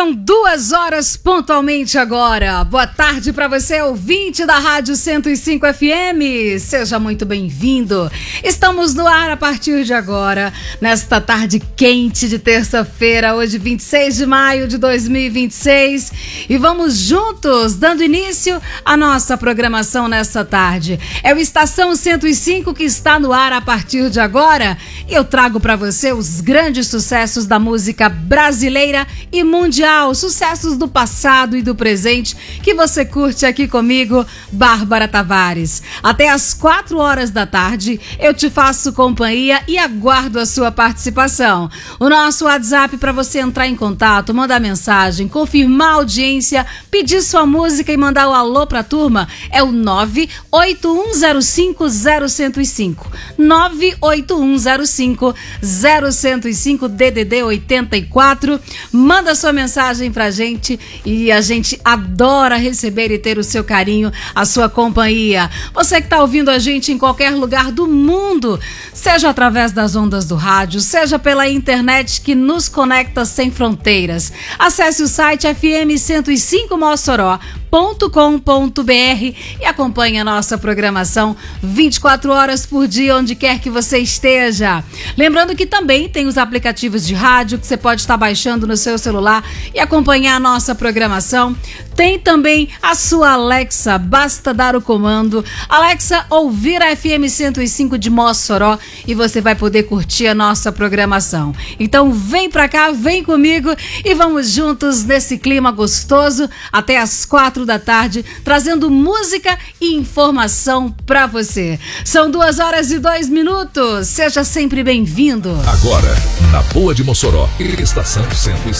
São 2 horas pontualmente agora. Boa tarde para você, ouvinte da Rádio 105 FM. Seja muito bem-vindo. Estamos no ar a partir de agora, nesta tarde quente de terça-feira, hoje 26 de maio de 2026. E vamos juntos, dando início à nossa programação nesta tarde. É o Estação 105 que está no ar a partir de agora. E eu trago para você os grandes sucessos da música brasileira e mundial, sucessos do passado e do presente, que você curte aqui comigo, Bárbara Tavares. Até às 4 horas da tarde, eu te faço companhia e aguardo a sua participação. O nosso WhatsApp para você entrar em contato, mandar mensagem, confirmar a audiência, pedir sua música e mandar o alô pra turma é o 981050105. 981050105 DDD 84. Manda sua mensagem pra gente e a gente adora receber e ter o seu carinho, a sua companhia. Você que tá ouvindo a gente em qualquer lugar do mundo, seja através das ondas do rádio, seja pela internet que nos conecta sem fronteiras. Acesse o site fm105mossoró.com.br e acompanhe a nossa programação 24 horas por dia, onde quer que você esteja. Lembrando que também tem os aplicativos de rádio que você pode estar baixando no seu celular e acompanhar a nossa programação. Tem também a sua Alexa, basta dar o comando Alexa, ouvir a FM 105 de Mossoró e você vai poder curtir a nossa programação. Então vem pra cá, vem comigo e vamos juntos nesse clima gostoso até às 4 da tarde, trazendo música e informação pra você. São 2 horas e 2 minutos. Seja sempre bem-vindo. Agora, na Boa de Mossoró, Estação 105.